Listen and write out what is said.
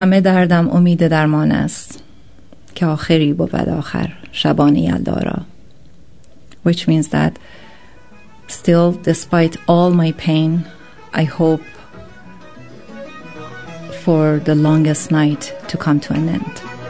همه دردم امید درمان است که آخری بود آخر شبان یلدارا. Which means that still, despite all my pain, I hope for the longest night to come to an end.